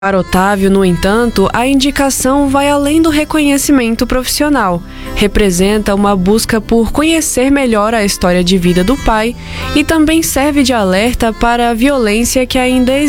Para Otávio, no entanto, a indicação vai além do reconhecimento profissional. Representa uma busca por conhecer melhor a história de vida do pai e também serve de alerta para a violência que ainda existe